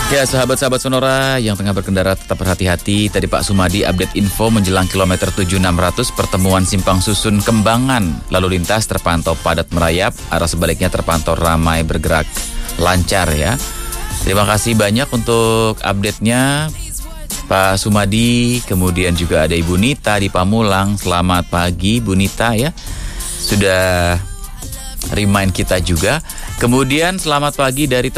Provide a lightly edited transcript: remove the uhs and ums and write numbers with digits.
Ya, sahabat-sahabat Sonora yang tengah berkendara tetap berhati-hati. Tadi Pak Sumadi update info menjelang kilometer 7600 pertemuan Simpang Susun Kembangan. Lalu lintas terpantau padat merayap, arah sebaliknya terpantau ramai bergerak lancar ya. Terima kasih banyak untuk update-nya Pak Sumadi. Kemudian juga ada Ibu Nita di Pamulang. Selamat pagi Bu Nita ya. Sudah remind kita juga. Kemudian selamat pagi dari